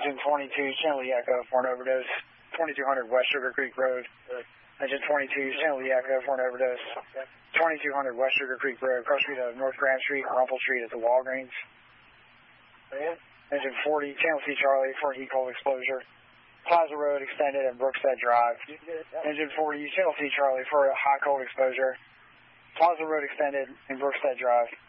Engine 22, Channel Echo for an overdose. 2200 West Sugar Creek Road. Engine 22, Channel Echo for an overdose. 2200 West Sugar Creek Road, cross street of North Grand Street, Rumpel Street at the Walgreens. Engine 40, Channel C Charlie for an E-cold exposure. Plaza Road extended and Brookstead Drive. Engine 40, Channel C Charlie for a high cold exposure. Plaza Road extended and Brookstead Drive.